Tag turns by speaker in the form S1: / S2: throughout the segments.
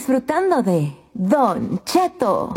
S1: disfrutando de Don Cheto.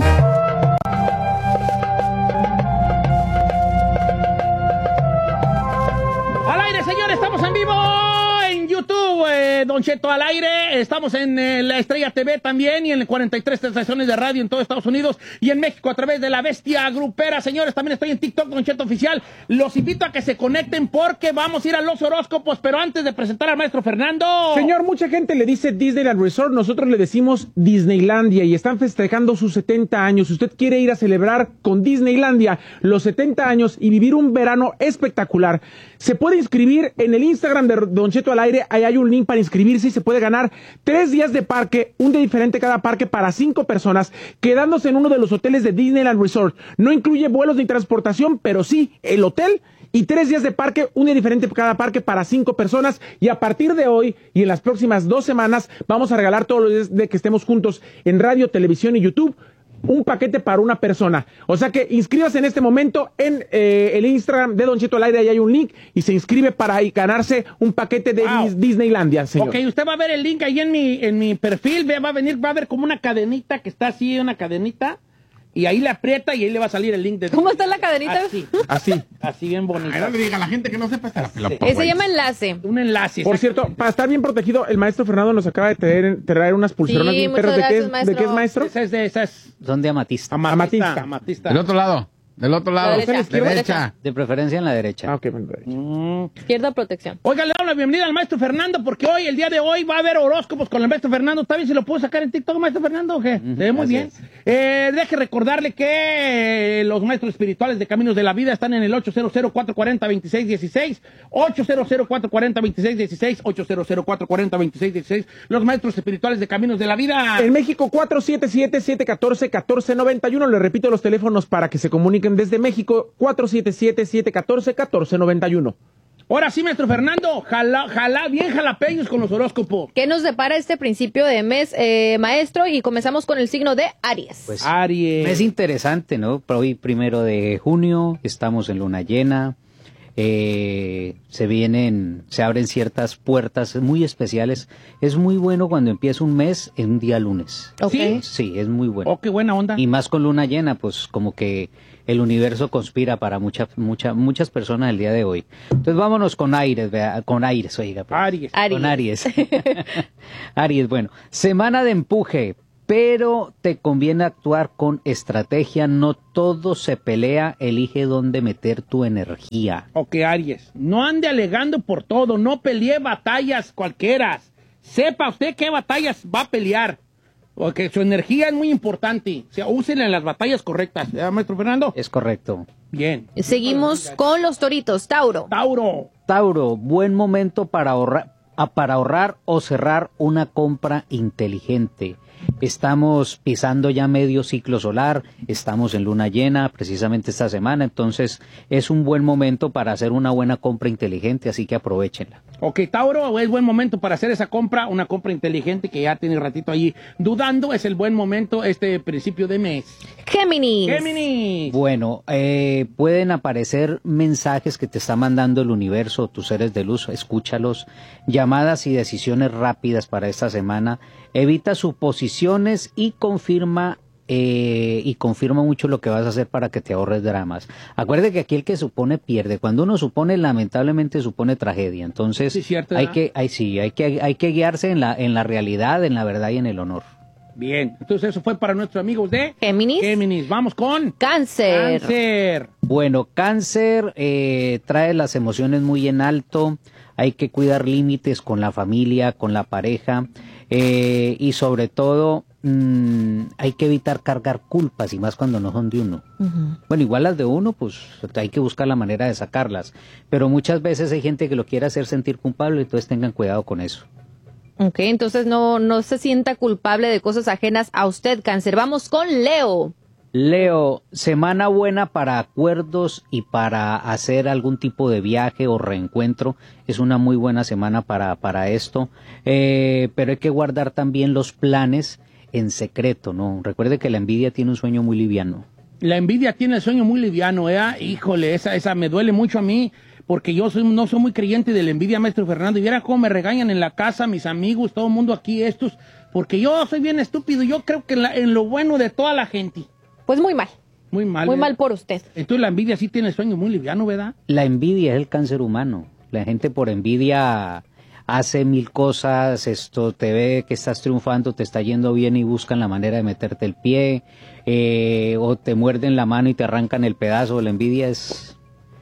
S2: Al aire, señores, estamos en vivo en YouTube, Don Cheto al aire. Estamos en la Estrella TV también y en 43 estaciones de radio en todo Estados Unidos y en México a través de la Bestia Grupera. Señores, también estoy en TikTok, Don Cheto Oficial. Los invito a que se conecten porque vamos a ir a los horóscopos, pero antes de presentar al maestro Fernando.
S3: Señor, mucha gente le dice Disneyland Resort, nosotros le decimos Disneylandia y están festejando sus 70 años. Si usted quiere ir a celebrar con Disneylandia los 70 años y vivir un verano espectacular, se puede inscribir en el Instagram de Don Cheto al aire. Ahí hay un link para inscribirse y se puede ganar 3 días de parque, un día diferente cada parque para 5 personas, quedándose en uno de los hoteles de Disneyland Resort. No incluye vuelos ni transportación, pero sí el hotel y 3 días de parque, un día diferente cada parque para 5 personas. Y a partir de hoy y en las próximas 2 semanas vamos a regalar todos los días de que estemos juntos en radio, televisión y YouTube un paquete para una persona. O sea que inscríbase en este momento en el Instagram de Don Cheto al aire, ahí hay un link y se inscribe para ganarse un paquete de Disneylandia, señor.
S2: Ok, usted va a ver el link ahí en mi perfil, va a ver como una cadenita que está así, una cadenita, y ahí le aprieta y ahí le va a salir el link de...
S4: ¿Cómo está la cadenita?
S2: Así bien bonita.
S5: No le diga a la gente que no sepa esta.
S4: Se llama enlace.
S2: Un enlace.
S3: Por cierto, para estar bien protegido, el maestro Fernando nos acaba de traer unas pulseronas bien perras. ¿De qué es, maestro?
S6: Son de amatista.
S2: Amatista.
S5: Del otro lado.
S6: Derecha. De preferencia en la derecha.
S3: Ok,
S4: Izquierda, protección.
S2: Oiga, le damos la bienvenida al maestro Fernando porque hoy, el día de hoy, va a haber horóscopos con el maestro Fernando. ¿Está bien si lo puedo sacar en TikTok, maestro Fernando, o qué? Se ve muy bien. Deje recordarle que los maestros espirituales de Caminos de la Vida están en el 800-440-2616, 800-440-2616, 800-440-2616. Los maestros espirituales de Caminos de la Vida.
S3: En México, 477-714-1491. Le repito los teléfonos para que se comuniquen desde México, 477-714-1491.
S2: Ahora sí, maestro Fernando, bien jalapeños con los horóscopos.
S4: ¿Qué nos depara este principio de mes, maestro? Y comenzamos con el signo de Aries.
S6: Pues,
S2: Aries.
S6: Mes interesante, ¿no? Hoy 1 de junio, estamos en luna llena. Se abren ciertas puertas muy especiales. Es muy bueno cuando empieza un mes en un día lunes.
S4: Okay.
S6: Sí, es muy bueno.
S2: Oh, qué buena onda.
S6: Y más con luna llena, pues como que el universo conspira para muchas personas el día de hoy. Entonces vámonos con Aries, oiga. Pues.
S2: Aries.
S6: Con Aries. Aries, bueno. Semana de empuje, pero te conviene actuar con estrategia. No todo se pelea, elige dónde meter tu energía.
S2: Ok, Aries, no ande alegando por todo, no pelee batallas cualquiera. Sepa usted qué batallas va a pelear, porque su energía es muy importante. O sea, úsenla en las batallas correctas, ¿verdad, maestro Fernando?
S6: Es correcto.
S2: Bien.
S4: Seguimos con los toritos. Tauro.
S6: Tauro, buen momento para ahorrar o cerrar una compra inteligente. Estamos pisando ya medio ciclo solar, estamos en luna llena precisamente esta semana, entonces es un buen momento para hacer una buena compra inteligente, así que aprovechenla.
S2: Ok, Tauro, es buen momento para hacer esa compra, una compra inteligente que ya tiene ratito allí dudando, es el buen momento este principio de mes.
S4: Géminis.
S6: Bueno, pueden aparecer mensajes que te está mandando el universo, tus seres de luz, escúchalos, llamadas y decisiones rápidas para esta semana, evita suposiciones y confirma mucho lo que vas a hacer para que te ahorres dramas. Acuérdate que aquí el que supone pierde. Cuando uno supone, lamentablemente supone tragedia. Entonces,
S2: sí, cierto,
S6: hay que guiarse en la realidad, en la verdad y en el honor.
S2: Bien, entonces eso fue para nuestros amigos de
S4: Géminis.
S2: Vamos con
S4: Cáncer.
S6: Bueno, Cáncer trae las emociones muy en alto. Hay que cuidar límites con la familia, con la pareja, y sobre todo hay que evitar cargar culpas, y más cuando no son de uno. Bueno, igual las de uno, pues hay que buscar la manera de sacarlas, pero muchas veces hay gente que lo quiere hacer sentir culpable, entonces tengan cuidado con eso.
S4: Ok, entonces no se sienta culpable de cosas ajenas a usted, Cáncer. Vamos con Leo.
S6: Leo, semana buena para acuerdos y para hacer algún tipo de viaje o reencuentro. Es una muy buena semana para esto, pero hay que guardar también los planes en secreto, ¿no? Recuerde que la envidia tiene un sueño muy liviano.
S2: La envidia tiene el sueño muy liviano, Híjole, esa me duele mucho a mí. porque yo no soy muy creyente de la envidia, maestro Fernando, y viera cómo me regañan en la casa, mis amigos, todo el mundo aquí, estos, porque yo soy bien estúpido, yo creo que en lo bueno de toda la gente.
S4: Pues muy mal.
S2: Muy mal.
S4: Muy mal por usted.
S2: Entonces la envidia sí tiene sueño muy liviano, ¿verdad?
S6: La envidia es el cáncer humano. La gente por envidia hace mil cosas, te ve que estás triunfando, te está yendo bien y buscan la manera de meterte el pie, o te muerden la mano y te arrancan el pedazo. La envidia es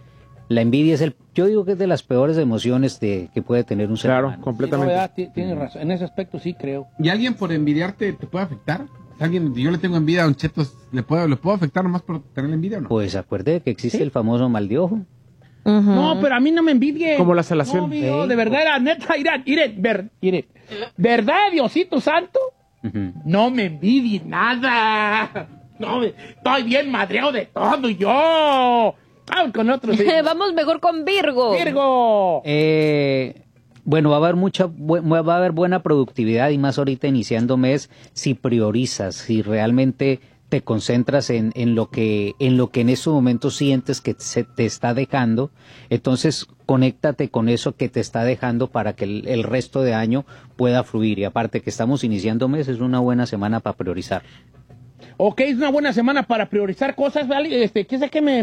S6: yo digo que es de las peores emociones que puede tener un ser humano.
S3: Claro, completamente.
S2: Sí, no, ¿verdad? Tienes razón. En ese aspecto sí creo.
S5: ¿Y alguien por envidiarte te puede afectar? Alguien, yo le tengo envidia a Don Cheto, ¿le puedo afectar nomás por tener envidia o no?
S6: Pues acuerde que existe el famoso mal de ojo.
S2: No, pero a mí no me envidie.
S3: Como la salación.
S2: No, de verdad, era neta, mire, ¿verdad, Diosito Santo? No me envidie nada. No, estoy bien madreado de todo yo. Vamos con otro. Sí.
S4: Vamos mejor con Virgo.
S2: Virgo.
S6: Bueno, va a haber buena productividad y más ahorita iniciando mes si priorizas, si realmente te concentras en lo que en estos momentos sientes que se te está dejando, entonces conéctate con eso que te está dejando para que el resto de año pueda fluir. Y aparte que estamos iniciando mes, es una buena semana para priorizar.
S2: Ok, es una buena semana para priorizar cosas, ¿vale? ¿Qué sé que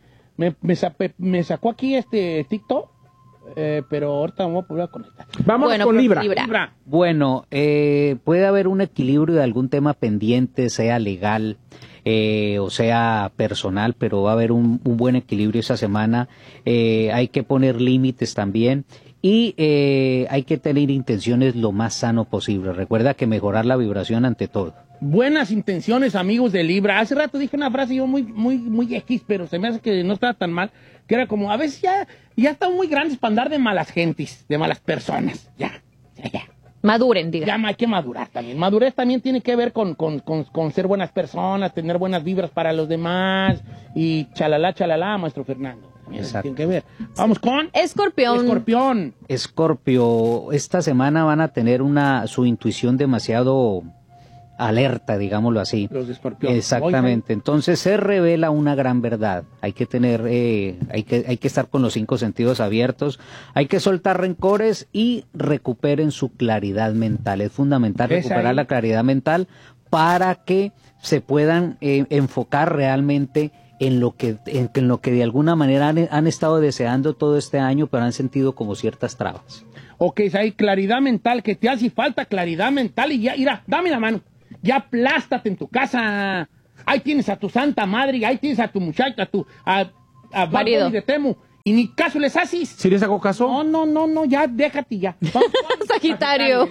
S2: me sacó aquí TikTok? Pero ahorita vamos a poder conectar.
S3: Vamos con Libra.
S6: Bueno, puede haber un equilibrio de algún tema pendiente, sea legal o sea personal, pero va a haber un buen equilibrio esa semana. Hay que poner límites también y hay que tener intenciones lo más sano posible. Recuerda que mejorar la vibración ante todo.
S2: Buenas intenciones, amigos de Libra. Hace rato dije una frase yo muy X, pero se me hace que no estaba tan mal, que era como, a veces ya están muy grandes para andar de malas gentes, de malas personas. Ya.
S4: Maduren, diga.
S2: Ya hay que madurar también. Madurez también tiene que ver con ser buenas personas, tener buenas vibras para los demás y chalala, maestro Fernando. Exacto. Tiene que ver. Vamos con
S4: Escorpión.
S6: Escorpio, esta semana van a tener su intuición demasiado alerta, digámoslo así.
S2: Los de Escorpión.
S6: Exactamente. Entonces se revela una gran verdad. Hay que tener, hay que estar con los 5 sentidos abiertos. Hay que soltar rencores y recuperen su claridad mental. Es fundamental recuperar la claridad mental para que se puedan enfocar realmente en lo que de alguna manera han estado deseando todo este año, pero han sentido como ciertas trabas.
S2: Ok, hay claridad mental, que te hace falta claridad mental y ya, mira, dame la mano. Ya aplástate en tu casa. Ahí tienes a tu santa madre, ahí tienes a tu muchacha, a marido de Temu. Y ni caso les haces.
S3: ¿Sí les hago caso?
S2: No, ya, déjate ya.
S4: Sagitario.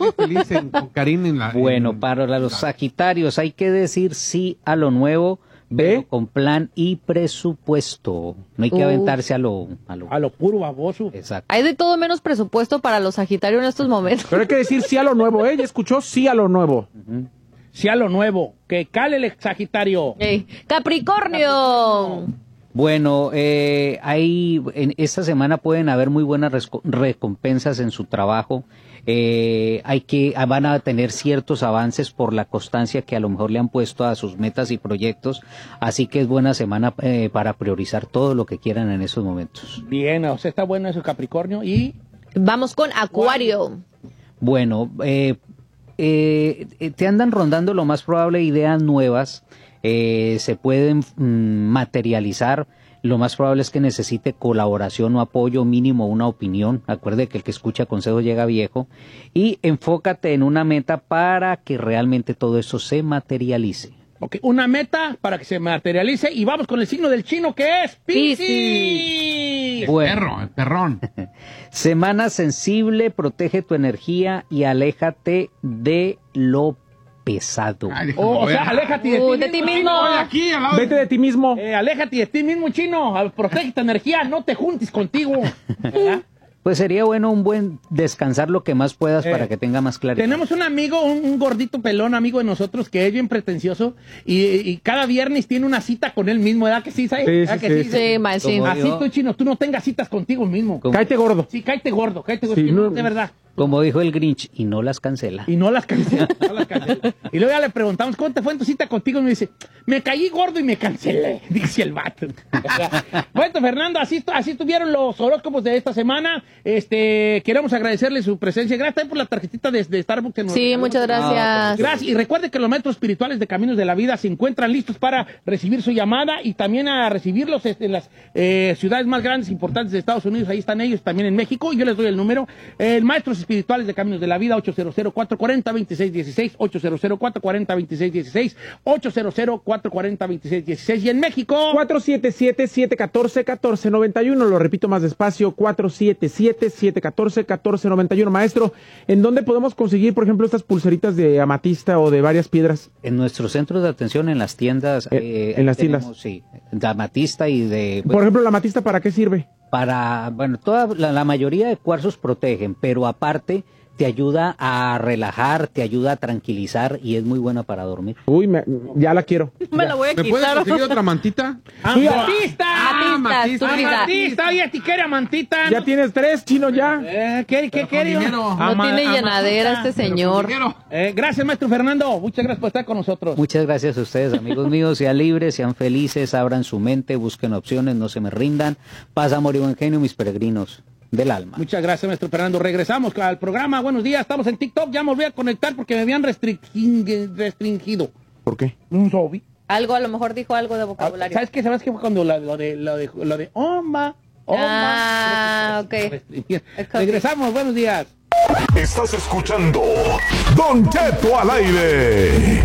S6: Bueno, para los Sagitarios hay que decir sí a lo nuevo, pero con plan y presupuesto. No hay que aventarse a lo
S2: puro baboso.
S6: Exacto.
S4: Hay de todo menos presupuesto para los Sagitarios en estos momentos.
S3: Pero hay que decir sí a lo nuevo, ¿eh? ¿Ya escuchó? Sí a lo nuevo.
S2: Sí a lo nuevo. Que cale el Sagitario.
S4: Capricornio.
S6: Bueno, en esta semana pueden haber muy buenas recompensas en su trabajo. Van a tener ciertos avances por la constancia que a lo mejor le han puesto a sus metas y proyectos, así que es buena semana para priorizar todo lo que quieran en esos momentos.
S2: Bien, o sea, está bueno eso, Capricornio. Y
S4: vamos con Acuario.
S6: Bueno, te andan rondando lo más probable ideas nuevas, se pueden materializar. Lo más probable es que necesite colaboración o apoyo, mínimo una opinión. Acuerde que el que escucha consejos llega viejo. Y enfócate en una meta para que realmente todo eso se materialice.
S2: Ok, una meta para que se materialice. Y vamos con el signo del chino, que es Piscis.
S6: Bueno,
S5: el perrón.
S6: Semana sensible, protege tu energía y aléjate de lo pesado.
S2: O sea, aléjate de ti mismo.
S3: Vete de ti mismo.
S2: Aléjate de ti mismo, chino. Protege tu energía, no te juntes contigo. ¿Verdad?
S6: Pues sería bueno un buen descansar lo que más puedas para que tenga más claridad.
S2: Tenemos un amigo, un gordito pelón, amigo de nosotros, que es bien pretencioso y cada viernes tiene una cita con él mismo, ¿verdad que sí, ¿sabes?
S4: Sí.
S2: Así tú, chino, tú no tengas citas contigo mismo.
S3: Cáete gordo.
S2: Sí, cáete gordo,
S3: Sí, no,
S2: de verdad.
S6: Como dijo el Grinch, y no las cancela.
S2: Y no las cancela, no las cancela. Y luego ya le preguntamos, ¿cómo te fue en tu cita contigo? Y me dice, me caí gordo y me cancelé, dice el vato. Bueno, Fernando, así estuvieron los horóscopos de esta semana. Queremos agradecerle su presencia. Gracias también por la tarjetita de Starbucks. Que nos
S4: Sí,
S2: regaló.
S4: muchas gracias.
S2: Gracias. Y recuerde que los maestros espirituales de Caminos de la Vida se encuentran listos para recibir su llamada y también a recibirlos en las ciudades más grandes, importantes de Estados Unidos. Ahí están ellos, también en México. Y yo les doy el número. Maestros espirituales de Caminos de la Vida, 800-440-2616, 800-440-2616, 800-440-2616. Y en México,
S3: 477-714-1491. Lo repito más despacio, 477-714-1491. Maestro, ¿en dónde podemos conseguir, por ejemplo, estas pulseritas de amatista o de varias piedras?
S6: En nuestros centros de atención, en las tiendas.
S3: En las tiendas.
S6: Sí, de amatista y de...
S3: Por ejemplo, ¿la amatista para qué sirve?
S6: Toda la mayoría de cuarzos protegen, pero aparte te ayuda a relajar, te ayuda a tranquilizar y es muy buena para dormir.
S3: Uy, ya la quiero.
S4: Me la voy a
S5: ¿Me puedes
S4: quitar.
S5: conseguir otra mantita?
S2: ¡Amatista!
S4: Amatista, estúpida.
S2: ¡Amatista! Oye, ¿ti quiere amantita?
S3: Ya tienes 3, Chino, ya.
S2: ¿Qué quiere?
S5: dinero.
S4: No tiene llenadera este señor.
S2: Gracias, maestro Fernando. Muchas gracias por estar con nosotros.
S6: Muchas gracias a ustedes, amigos míos. Sean libres, sean felices, abran su mente, busquen opciones, no se me rindan. Paz, amor y buen genio, mis peregrinos del alma.
S2: Muchas gracias, maestro Fernando. Regresamos al programa. Buenos días. Estamos en TikTok. Ya me volví a conectar porque me habían restringido.
S3: ¿Por qué?
S2: Un zombie.
S4: Algo, a lo mejor dijo algo de vocabulario.
S2: ¿Sabes qué? ¿Sabes qué fue cuando lo de Oma?
S4: Ok.
S2: Regresamos. Buenos días.
S7: Estás escuchando Don Cheto al aire.